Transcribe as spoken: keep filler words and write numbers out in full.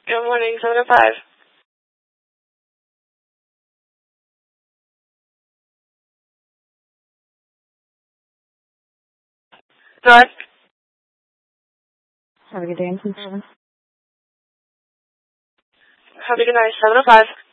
Good morning, seven oh five. Good. Have a good day. Have a good night, seven oh five.